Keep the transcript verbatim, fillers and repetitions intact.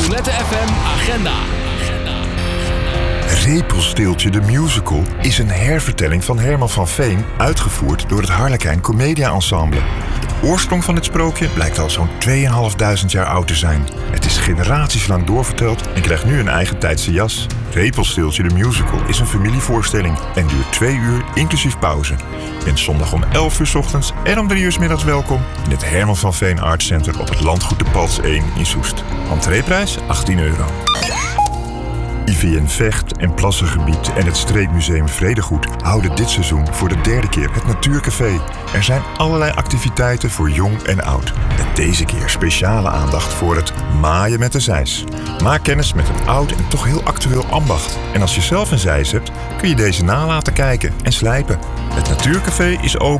Iolette F M Agenda. Repelsteeltje de Musical is een hervertelling van Herman van Veen, uitgevoerd door het Harlekijn Commedia Ensemble. De oorsprong van dit sprookje blijkt al zo'n tweeënhalfduizend jaar oud te zijn. Het is generaties lang doorverteld en krijgt nu een eigen tijdse jas. Repelsteeltje de Musical is een familievoorstelling en duurt twee uur inclusief pauze. Je bent zondag om elf uur 's ochtends en om drie uur 's middags welkom in het Herman van Veen Art Center op het landgoed de Palts één in Soest. Entreeprijs achttien euro. I V N Vecht en Plassengebied en het Streekmuseum Vredegoed houden dit seizoen voor de derde keer het Natuurcafé. Er zijn allerlei activiteiten voor jong en oud. Met deze keer speciale aandacht voor het maaien met de zeis. Maak kennis met een oud en toch heel actueel ambacht. En als je zelf een zeis hebt, kun je deze na laten kijken en slijpen. Het Natuurcafé is open